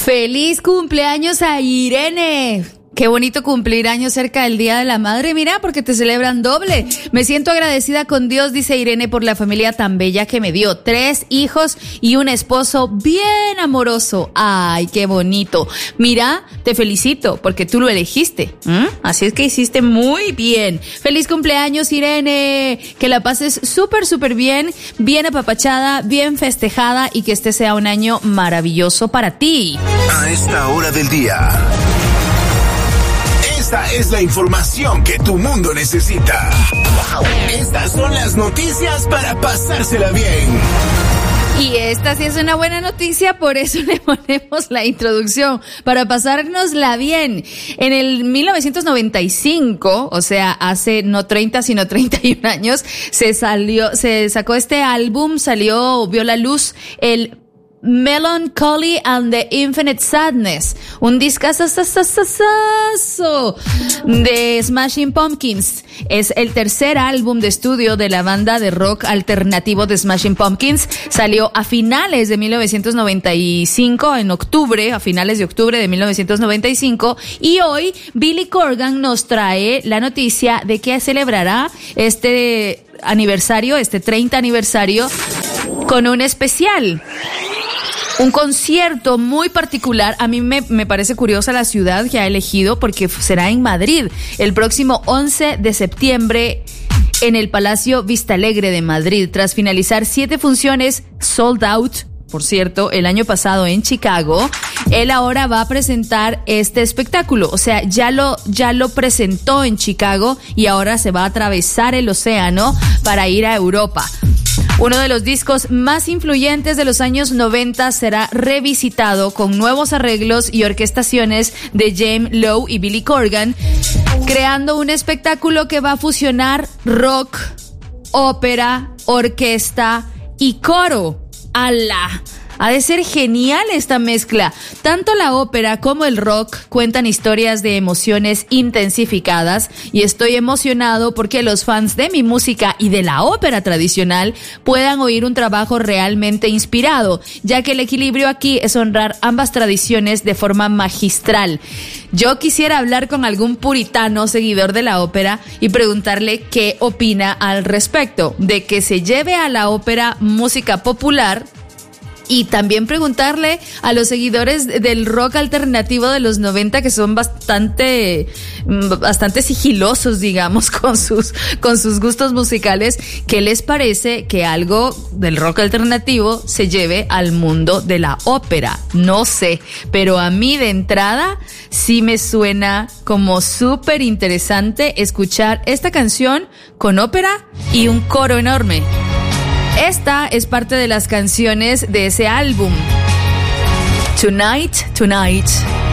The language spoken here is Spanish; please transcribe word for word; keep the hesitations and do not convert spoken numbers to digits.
¡Feliz cumpleaños a Irene! Qué bonito cumplir años cerca del Día de la Madre, mira, porque te celebran doble. Me siento agradecida con Dios, dice Irene, por la familia tan bella que me dio. Tres hijos y un esposo bien amoroso. Ay, qué bonito. Mira, te felicito porque tú lo elegiste. ¿Mm? Así es que hiciste muy bien. Feliz cumpleaños, Irene. Que la pases súper, súper bien, bien apapachada, bien festejada y que este sea un año maravilloso para ti. A esta hora del día. Esta es la información que tu mundo necesita. Estas son las noticias para pasársela bien. Y esta sí es una buena noticia, por eso le ponemos la introducción, para pasárnosla bien. En el mil novecientos noventa y cinco, o sea, hace no treinta, sino treinta y un años, se salió, se sacó este álbum, salió, vio la luz, el Melancholy and the Infinite Sadness, un discazo de Smashing Pumpkins. Es el tercer álbum de estudio de la banda de rock alternativo de Smashing Pumpkins. Salió a finales de mil novecientos noventa y cinco, en octubre, a finales de octubre de mil novecientos noventa y cinco. Y hoy Billy Corgan nos trae la noticia de que celebrará este aniversario, este treinta aniversario, con un especial. Un concierto muy particular. A mí me, me parece curiosa la ciudad que ha elegido, porque será en Madrid el próximo once de septiembre en el Palacio Vistalegre de Madrid, tras finalizar siete funciones sold out. Por cierto, el año pasado en Chicago, él ahora va a presentar este espectáculo. O sea, ya lo, ya lo presentó en Chicago y ahora se va a atravesar el océano para ir a Europa. Uno de los discos más influyentes de los años noventa será revisitado con nuevos arreglos y orquestaciones de James Lowe y Billy Corgan, creando un espectáculo que va a fusionar rock, ópera, orquesta y coro. ¡Ala! Ha de ser genial esta mezcla. Tanto la ópera como el rock cuentan historias de emociones intensificadas, y estoy emocionado porque los fans de mi música y de la ópera tradicional puedan oír un trabajo realmente inspirado, ya que el equilibrio aquí es honrar ambas tradiciones de forma magistral. Yo quisiera hablar con algún puritano seguidor de la ópera y preguntarle qué opina al respecto de que se lleve a la ópera música popular. Y también preguntarle a los seguidores del rock alternativo de los noventa, que son bastante, bastante sigilosos, digamos, con sus, con sus gustos musicales, ¿qué les parece que algo del rock alternativo se lleve al mundo de la ópera? No sé, pero a mí de entrada sí me suena como súper interesante escuchar esta canción con ópera y un coro enorme. Esta es parte de las canciones de ese álbum. Tonight, Tonight.